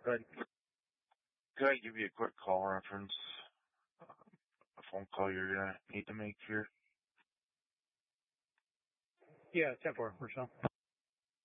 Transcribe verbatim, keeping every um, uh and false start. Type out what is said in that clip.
Good. Could I give you a quick call reference? Um, a phone call you're going to need to make here? Yeah, ten four, Rochelle.